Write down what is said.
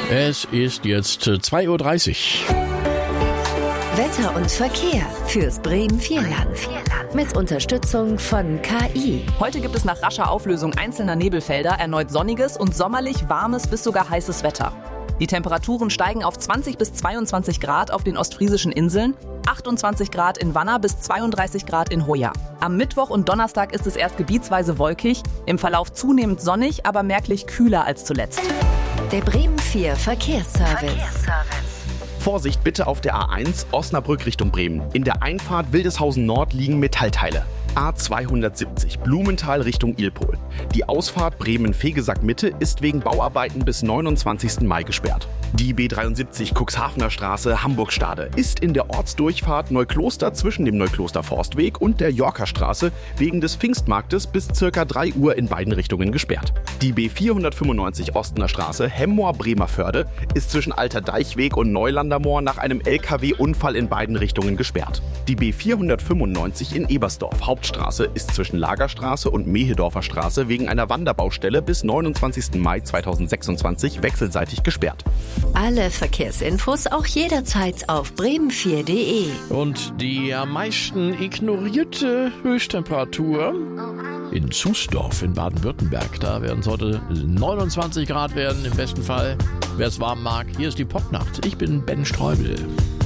Es ist jetzt 2:30 Uhr. Wetter und Verkehr fürs Bremen-Vierland. Mit Unterstützung von KI. Heute gibt es nach rascher Auflösung einzelner Nebelfelder erneut sonniges und sommerlich warmes bis sogar heißes Wetter. Die Temperaturen steigen auf 20 bis 22 Grad auf den ostfriesischen Inseln, 28 Grad in Wanner bis 32 Grad in Hoya. Am Mittwoch und Donnerstag ist es erst gebietsweise wolkig, im Verlauf zunehmend sonnig, aber merklich kühler als zuletzt. Der Bremen 4 Verkehrsservice. Vorsicht bitte auf der A1 Osnabrück Richtung Bremen. In der Einfahrt Wildeshausen Nord liegen Metallteile. A270 Blumenthal Richtung Ilpol. Die Ausfahrt Bremen-Fegesack Mitte ist wegen Bauarbeiten bis 29. Mai gesperrt. Die B73 Cuxhavener Straße Hamburg-Stade ist in der Ortsdurchfahrt Neukloster zwischen dem Neukloster Forstweg und der Yorker Straße wegen des Pfingstmarktes bis ca. 3 Uhr in beiden Richtungen gesperrt. Die B495 Ostener Straße Hemmoor-Bremerförde ist zwischen Alter Deichweg und Neulandermoor nach einem LKW-Unfall in beiden Richtungen gesperrt. Die B495 in Ebersdorf Hauptstraße ist zwischen Lagerstraße und Mehedorfer Straße wegen einer Wanderbaustelle bis 29. Mai 2026 wechselseitig gesperrt. Alle Verkehrsinfos auch jederzeit auf bremen4.de. Und die am meisten ignorierte Höchsttemperatur in Zusdorf in Baden-Württemberg. Da werden es heute 29 Grad werden, im besten Fall. Wer es warm mag, hier ist die Popnacht. Ich bin Ben Streubel.